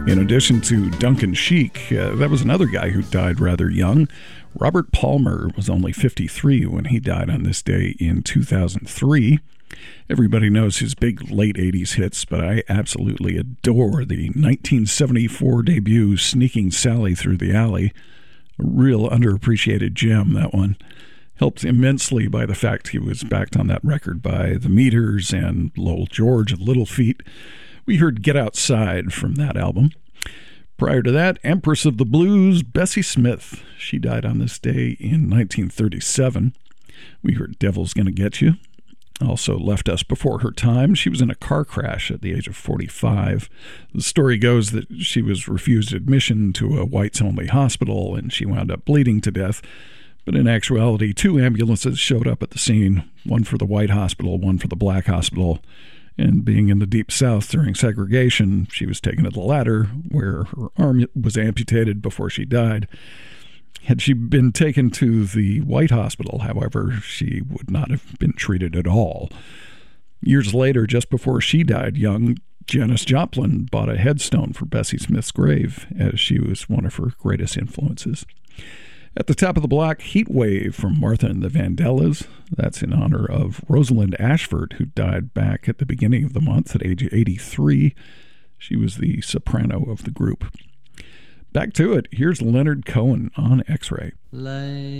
In addition to Duncan Sheik, that was another guy who died rather young. Robert Palmer was only 53 when he died on this day in 2003. Everybody knows his big late 80s hits, but I absolutely adore the 1974 debut Sneaking Sally Through the Alley. A real underappreciated gem, that one. Helped immensely by the fact he was backed on that record by the Meters and Lowell George of Little Feat. We heard Get Outside from that album. Prior to that, Empress of the Blues, Bessie Smith. She died on this day in 1937. We heard Devil's Gonna Get You. Also left us before her time. She was in a car crash at the age of 45. The story goes that she was refused admission to a whites-only hospital and she wound up bleeding to death. But in actuality, 2 ambulances showed up at the scene, one for the white hospital, one for the black hospital. And being in the Deep South during segregation, she was taken to the latter, where her arm was amputated before she died. Had she been taken to the white hospital, however, she would not have been treated at all. Years later, just before she died young, Janis Joplin bought a headstone for Bessie Smith's grave, as she was one of her greatest influences. At the top of the block, Heat Wave from Martha and the Vandellas. That's in honor of Rosalind Ashford, who died back at the beginning of the month at age 83. She was the soprano of the group. Back to it, here's Leonard Cohen on X-Ray.